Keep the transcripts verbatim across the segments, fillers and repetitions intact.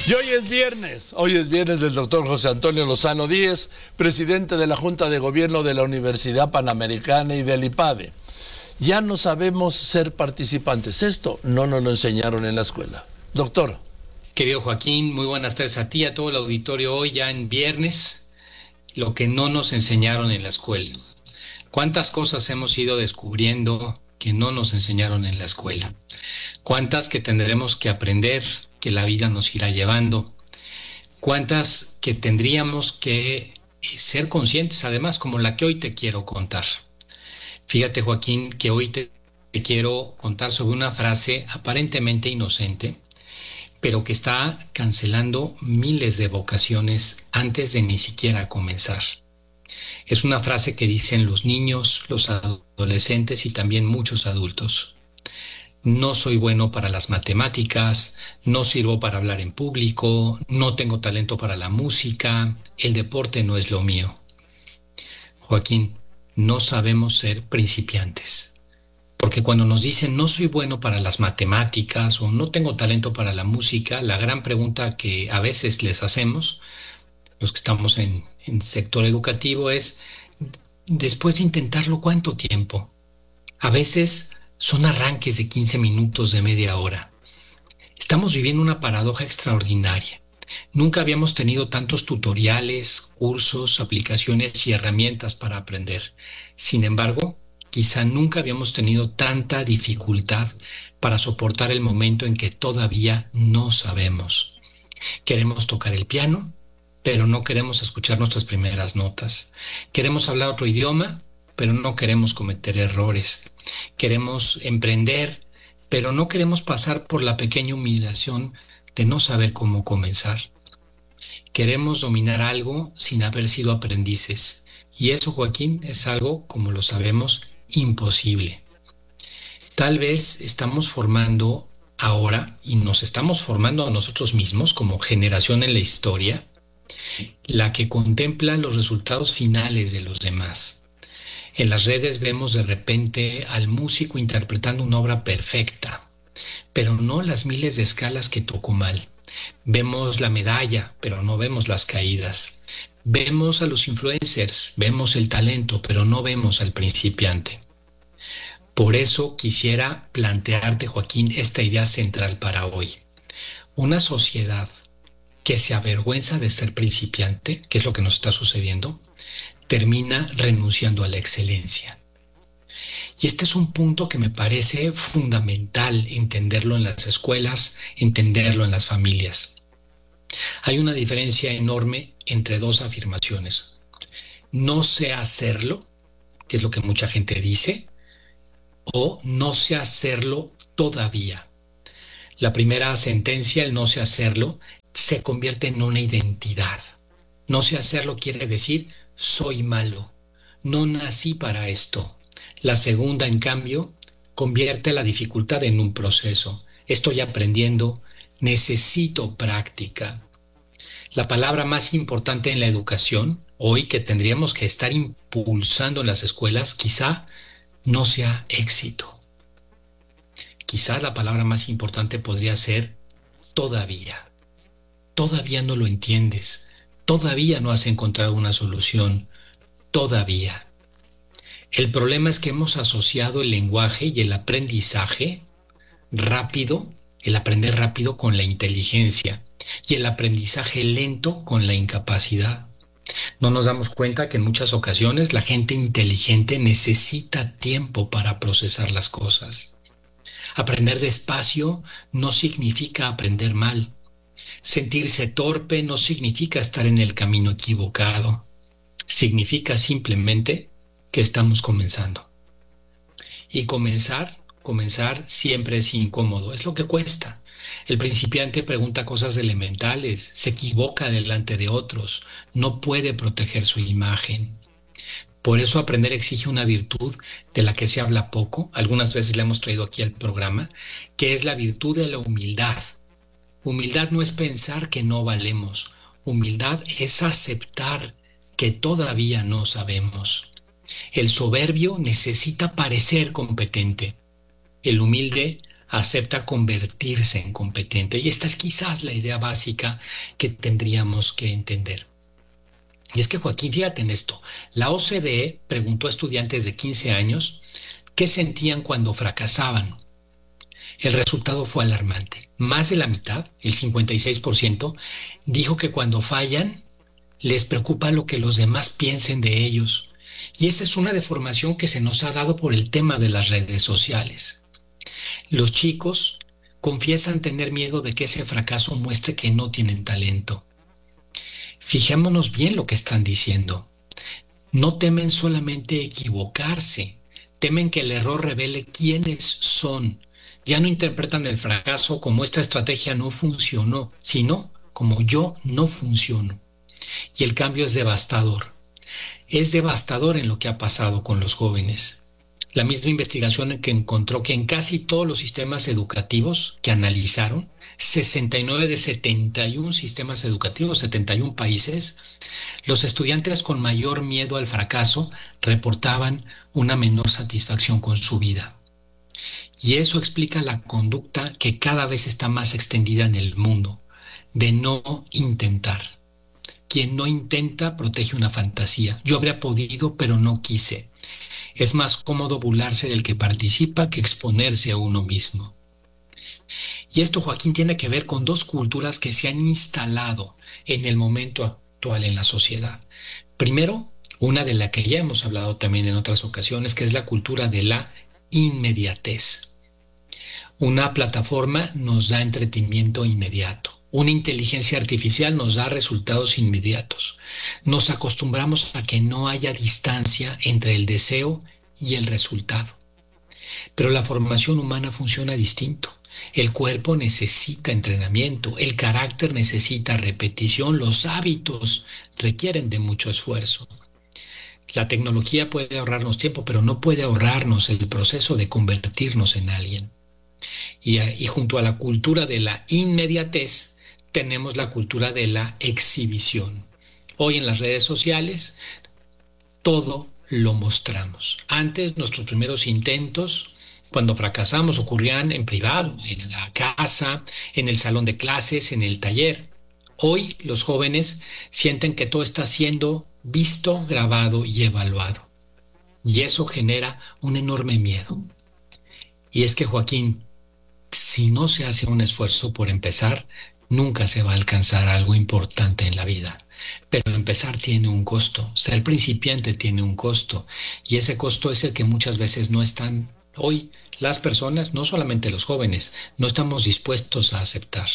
Y hoy es viernes, hoy es viernes del doctor José Antonio Lozano Díez, presidente de la Junta de Gobierno de la Universidad Panamericana y del IPADE. Ya no sabemos ser participantes. Esto no nos lo enseñaron en la escuela. Doctor. Querido Joaquín, muy buenas tardes a ti, a todo el auditorio hoy ya en viernes, lo que no nos enseñaron en la escuela. ¿Cuántas cosas hemos ido descubriendo que no nos enseñaron en la escuela? ¿Cuántas que tendremos que aprender, que la vida nos irá llevando? ¿Cuántas que tendríamos que ser conscientes, además, como la que hoy te quiero contar? Fíjate, Joaquín, que hoy te, te quiero contar sobre una frase aparentemente inocente, pero que está cancelando miles de vocaciones antes de ni siquiera comenzar. Es una frase que dicen los niños, los adolescentes y también muchos adultos. No soy bueno para las matemáticas, no sirvo para hablar en público, no tengo talento para la música, el deporte no es lo mío. Joaquín, no sabemos ser principiantes. Porque cuando nos dicen no soy bueno para las matemáticas o no tengo talento para la música, la gran pregunta que a veces les hacemos, los que estamos en, en sector educativo, es, después de intentarlo, ¿cuánto tiempo? A veces son arranques de quince minutos, de media hora. Estamos viviendo una paradoja extraordinaria. Nunca habíamos tenido tantos tutoriales, cursos, aplicaciones y herramientas para aprender. Sin embargo, quizá nunca habíamos tenido tanta dificultad para soportar el momento en que todavía no sabemos. Queremos tocar el piano, pero no queremos escuchar nuestras primeras notas. Queremos hablar otro idioma, pero no queremos cometer errores. Queremos emprender, pero no queremos pasar por la pequeña humillación de no saber cómo comenzar. Queremos dominar algo sin haber sido aprendices. Y eso, Joaquín, es algo, como lo sabemos, imposible. Tal vez estamos formando ahora, y nos estamos formando a nosotros mismos como generación en la historia, la que contempla los resultados finales de los demás. En las redes vemos de repente al músico interpretando una obra perfecta, pero no las miles de escalas que tocó mal. Vemos la medalla, pero no vemos las caídas. Vemos a los influencers, vemos el talento, pero no vemos al principiante. Por eso quisiera plantearte, Joaquín, esta idea central para hoy. Una sociedad que se avergüenza de ser principiante, que es lo que nos está sucediendo, termina renunciando a la excelencia. Y este es un punto que me parece fundamental entenderlo en las escuelas, entenderlo en las familias. Hay una diferencia enorme entre dos afirmaciones. No sé hacerlo, que es lo que mucha gente dice, o no sé hacerlo todavía. La primera sentencia, el no sé hacerlo, se convierte en una identidad. No sé hacerlo quiere decir soy malo, no nací para esto. La segunda, en cambio, convierte la dificultad en un proceso. Estoy aprendiendo, necesito práctica. La palabra más importante en la educación, hoy que tendríamos que estar impulsando en las escuelas, quizá no sea éxito. Quizá la palabra más importante podría ser todavía. Todavía no lo entiendes. Todavía no has encontrado una solución. Todavía. El problema es que hemos asociado el lenguaje y el aprendizaje rápido, el aprender rápido con la inteligencia y el aprendizaje lento con la incapacidad. No nos damos cuenta que en muchas ocasiones la gente inteligente necesita tiempo para procesar las cosas. Aprender despacio no significa aprender mal. Sentirse torpe no significa estar en el camino equivocado. Significa simplemente que estamos comenzando. Y comenzar, comenzar siempre es incómodo, es lo que cuesta. El principiante pregunta cosas elementales, se equivoca delante de otros, no puede proteger su imagen. Por eso aprender exige una virtud de la que se habla poco, algunas veces la hemos traído aquí al programa, que es la virtud de la humildad. Humildad no es pensar que no valemos, humildad es aceptar que todavía no sabemos. El soberbio necesita parecer competente. El humilde acepta convertirse en competente. Y esta es quizás la idea básica que tendríamos que entender. Y es que, Joaquín, fíjate en esto. La O C D E preguntó a estudiantes de quince años qué sentían cuando fracasaban. El resultado fue alarmante. Más de la mitad, el cincuenta y seis por ciento, dijo que cuando fallan les preocupa lo que los demás piensen de ellos. Y esa es una deformación que se nos ha dado por el tema de las redes sociales. Los chicos confiesan tener miedo de que ese fracaso muestre que no tienen talento. Fijémonos bien lo que están diciendo. No temen solamente equivocarse, temen que el error revele quiénes son. Ya no interpretan el fracaso como esta estrategia no funcionó, sino como yo no funciono. Y el cambio es devastador. Es devastador en lo que ha pasado con los jóvenes. La misma investigación que encontró que en casi todos los sistemas educativos que analizaron, sesenta y nueve de setenta y uno sistemas educativos, setenta y uno países, los estudiantes con mayor miedo al fracaso reportaban una menor satisfacción con su vida. Y eso explica la conducta que cada vez está más extendida en el mundo, de no intentar. Quien no intenta protege una fantasía. Yo habría podido, pero no quise. Es más cómodo burlarse del que participa que exponerse a uno mismo. Y esto, Joaquín, tiene que ver con dos culturas que se han instalado en el momento actual en la sociedad. Primero, una de la que ya hemos hablado también en otras ocasiones, que es la cultura de la inmediatez. Una plataforma nos da entretenimiento inmediato. Una inteligencia artificial nos da resultados inmediatos. Nos acostumbramos a que no haya distancia entre el deseo y el resultado. Pero la formación humana funciona distinto. El cuerpo necesita entrenamiento, el carácter necesita repetición, los hábitos requieren de mucho esfuerzo. La tecnología puede ahorrarnos tiempo, pero no puede ahorrarnos el proceso de convertirnos en alguien. Y, y junto a la cultura de la inmediatez, tenemos la cultura de la exhibición. Hoy en las redes sociales, todo lo mostramos. Antes, nuestros primeros intentos, cuando fracasamos, ocurrían en privado, en la casa, en el salón de clases, en el taller. Hoy los jóvenes sienten que todo está siendo visto, grabado y evaluado. Y eso genera un enorme miedo. Y es que, Joaquín, si no se hace un esfuerzo por empezar, nunca se va a alcanzar algo importante en la vida. Pero empezar tiene un costo, ser principiante tiene un costo, y ese costo es el que muchas veces no están hoy las personas, no solamente los jóvenes, no estamos dispuestos a aceptar.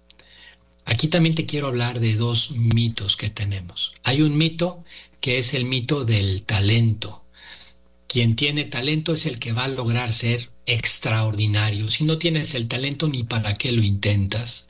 Aquí también te quiero hablar de dos mitos que tenemos. Hay un mito que es el mito del talento. Quien tiene talento es el que va a lograr ser extraordinario. Si no tienes el talento, ni para qué lo intentas.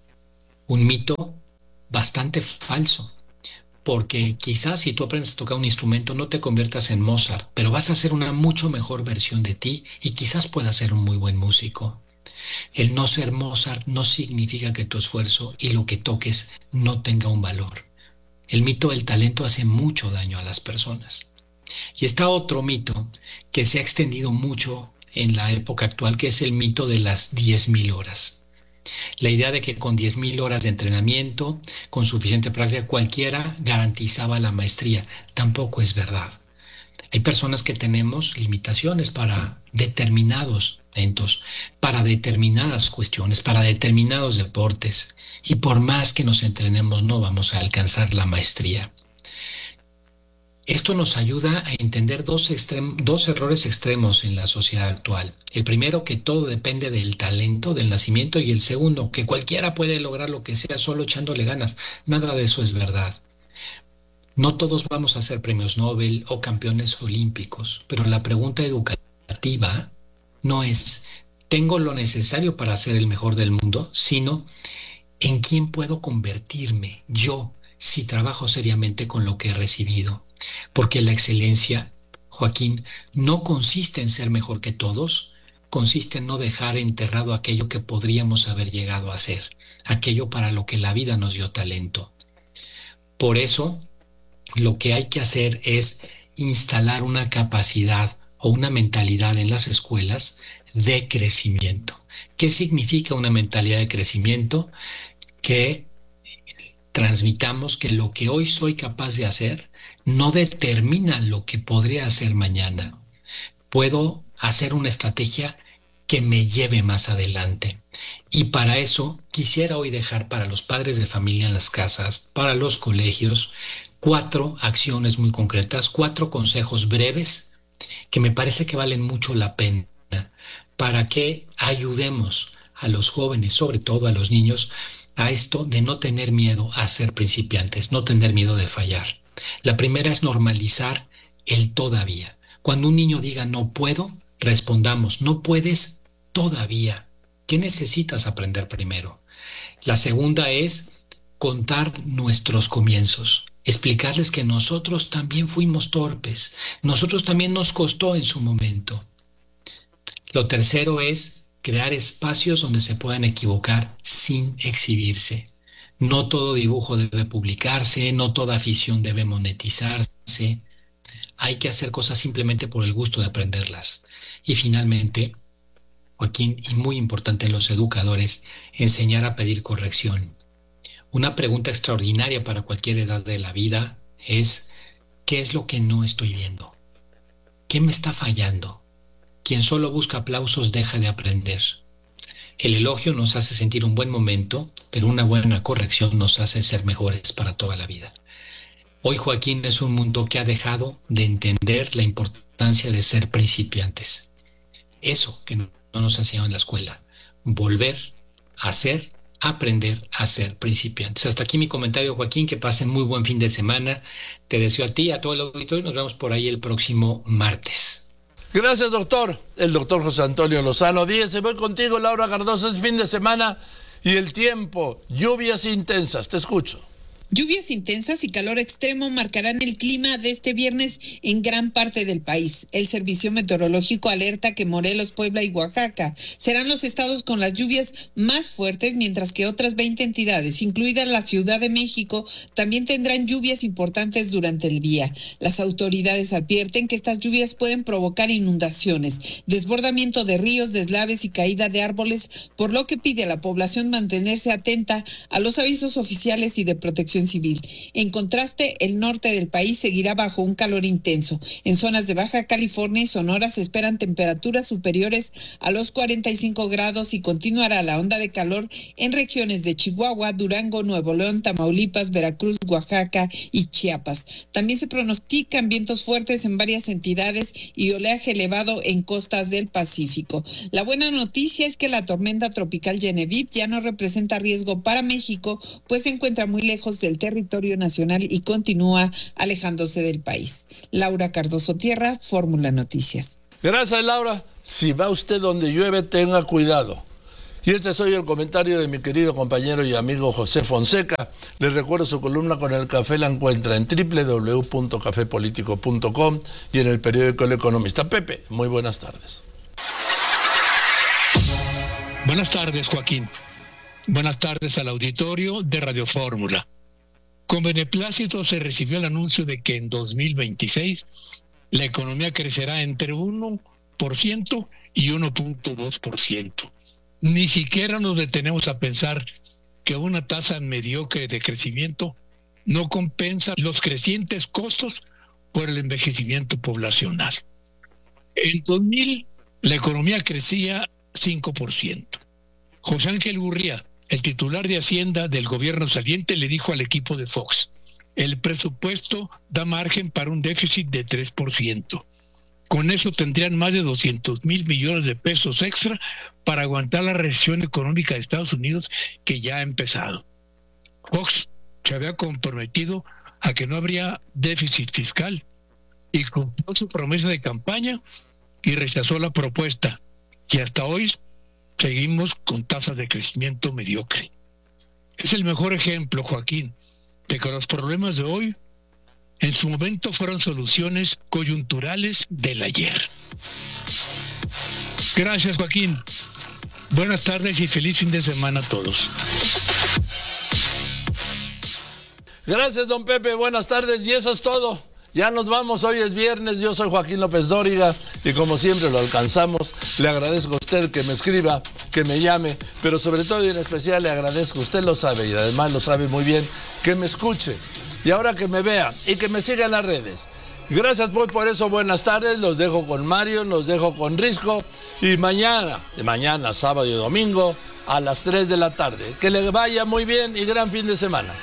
Un mito bastante falso, porque quizás si tú aprendes a tocar un instrumento no te conviertas en Mozart, pero vas a ser una mucho mejor versión de ti y quizás puedas ser un muy buen músico. El no ser Mozart no significa que tu esfuerzo y lo que toques no tenga un valor. El mito del talento hace mucho daño a las personas. Y está otro mito que se ha extendido mucho en la época actual, que es el mito de las diez mil horas. La idea de que con diez mil horas de entrenamiento, con suficiente práctica, cualquiera garantizaba la maestría, tampoco es verdad. Hay personas que tenemos limitaciones para determinados eventos, para determinadas cuestiones, para determinados deportes, y por más que nos entrenemos no vamos a alcanzar la maestría. Esto nos ayuda a entender dos, extrem- dos errores extremos en la sociedad actual. El primero, que todo depende del talento, del nacimiento, y el segundo, que cualquiera puede lograr lo que sea solo echándole ganas. Nada de eso es verdad. No todos vamos a ser premios Nobel o campeones olímpicos, pero la pregunta educativa no es ¿tengo lo necesario para ser el mejor del mundo?, sino ¿en quién puedo convertirme yo si trabajo seriamente con lo que he recibido? Porque la excelencia, Joaquín, no consiste en ser mejor que todos, consiste en no dejar enterrado aquello que podríamos haber llegado a ser, aquello para lo que la vida nos dio talento. Por eso, lo que hay que hacer es instalar una capacidad o una mentalidad en las escuelas de crecimiento. ¿Qué significa una mentalidad de crecimiento? Que transmitamos que lo que hoy soy capaz de hacer no determina lo que podría hacer mañana. Puedo hacer una estrategia que me lleve más adelante. Y para eso quisiera hoy dejar para los padres de familia en las casas, para los colegios, cuatro acciones muy concretas, cuatro consejos breves que me parece que valen mucho la pena para que ayudemos a los jóvenes, sobre todo a los niños, a esto de no tener miedo a ser principiantes, no tener miedo de fallar. La primera es normalizar el todavía. Cuando un niño diga no puedo, respondamos, no puedes todavía. ¿Qué necesitas aprender primero? La segunda es contar nuestros comienzos, explicarles que nosotros también fuimos torpes, nosotros también nos costó en su momento. Lo tercero es crear espacios donde se puedan equivocar sin exhibirse. No todo dibujo debe publicarse, no toda afición debe monetizarse. Hay que hacer cosas simplemente por el gusto de aprenderlas. Y finalmente, Joaquín, y muy importante en los educadores, enseñar a pedir corrección. Una pregunta extraordinaria para cualquier edad de la vida es, ¿qué es lo que no estoy viendo? ¿Qué me está fallando? Quien solo busca aplausos deja de aprender. El elogio nos hace sentir un buen momento, pero una buena corrección nos hace ser mejores para toda la vida. Hoy, Joaquín, es un mundo que ha dejado de entender la importancia de ser principiantes. Eso que no nos enseñaron en la escuela. Volver a ser, aprender a ser principiantes. Hasta aquí mi comentario, Joaquín. Que pasen muy buen fin de semana. Te deseo a ti, a todo el auditorio, y nos vemos por ahí el próximo martes. Gracias, doctor. El doctor José Antonio Lozano Díez. Voy contigo, Laura Cardoso. Es fin de semana y el tiempo. Lluvias intensas. Te escucho. Lluvias intensas y calor extremo marcarán el clima de este viernes en gran parte del país. El Servicio Meteorológico alerta que Morelos, Puebla y Oaxaca serán los estados con las lluvias más fuertes, mientras que otras veinte entidades, incluida la Ciudad de México, también tendrán lluvias importantes durante el día. Las autoridades advierten que estas lluvias pueden provocar inundaciones, desbordamiento de ríos, deslaves y caída de árboles, por lo que pide a la población mantenerse atenta a los avisos oficiales y de protección civil. En contraste, el norte del país seguirá bajo un calor intenso. En zonas de Baja California y Sonora se esperan temperaturas superiores a los cuarenta y cinco grados y continuará la onda de calor en regiones de Chihuahua, Durango, Nuevo León, Tamaulipas, Veracruz, Oaxaca y Chiapas. También se pronostican vientos fuertes en varias entidades y oleaje elevado en costas del Pacífico. La buena noticia es que la tormenta tropical Genevieve ya no representa riesgo para México, pues se encuentra muy lejos del territorio nacional y continúa alejándose del país. Laura Cardoso Tierra, Fórmula Noticias. Gracias, Laura. Si va usted donde llueve, tenga cuidado. Y este es hoy el comentario de mi querido compañero y amigo José Fonseca. Les recuerdo su columna con el café la encuentra en doble u doble u doble u punto café político punto com y en el periódico El Economista. Pepe, muy buenas tardes. Buenas tardes, Joaquín. Buenas tardes al auditorio de Radio Fórmula. Con beneplácito se recibió el anuncio de que en dos mil veintiséis la economía crecerá entre uno por ciento y uno punto dos por ciento. Ni siquiera nos detenemos a pensar que una tasa mediocre de crecimiento no compensa los crecientes costos por el envejecimiento poblacional. En dos mil la economía crecía cinco por ciento. José Ángel Gurría, el titular de Hacienda del gobierno saliente, le dijo al equipo de Fox: el presupuesto da margen para un déficit de tres por ciento. Con eso tendrían más de doscientos mil millones de pesos extra para aguantar la recesión económica de Estados Unidos que ya ha empezado. Fox se había comprometido a que no habría déficit fiscal y cumplió su promesa de campaña y rechazó la propuesta. Y hasta hoy seguimos con tasas de crecimiento mediocre. Es el mejor ejemplo, Joaquín, de que los problemas de hoy en su momento fueron soluciones coyunturales del ayer. Gracias, Joaquín. Buenas tardes y feliz fin de semana a todos. Gracias, don Pepe. Buenas tardes. Y eso es todo. ya nos vamos, hoy es viernes, yo soy Joaquín López Dóriga y como siempre lo alcanzamos, le agradezco a usted que me escriba, que me llame, pero sobre todo y en especial le agradezco, usted lo sabe y además lo sabe muy bien, que me escuche y ahora que me vea y que me siga en las redes. Gracias pues por eso, buenas tardes, los dejo con Mario, los dejo con Risco y mañana, mañana sábado y domingo a las tres de la tarde. Que le vaya muy bien y gran fin de semana.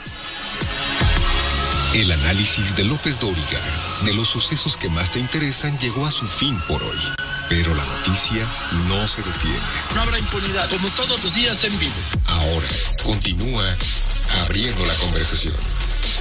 El análisis de López Dóriga de los sucesos que más te interesan llegó a su fin por hoy. Pero la noticia no se detiene. No habrá impunidad, como todos los días en vivo. Ahora continúa abriendo la conversación.